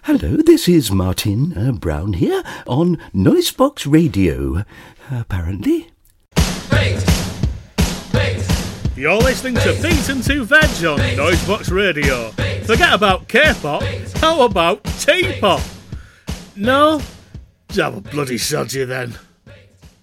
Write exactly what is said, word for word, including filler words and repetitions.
Hello, this is Martin uh, Brown here on Noisebox Radio, apparently. Bait! Bait! You're listening to Beat and Two Veg on Noisebox Radio. Forget about K-pop, how about T-pop? No? Have a bloody sod you then.